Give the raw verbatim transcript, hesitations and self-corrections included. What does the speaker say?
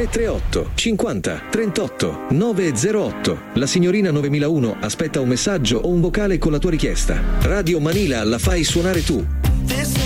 tre tre otto cinquanta trentotto novecentotto. La signorina novemilauno aspetta un messaggio o un vocale con la tua richiesta. Radio Manila la fai suonare tu.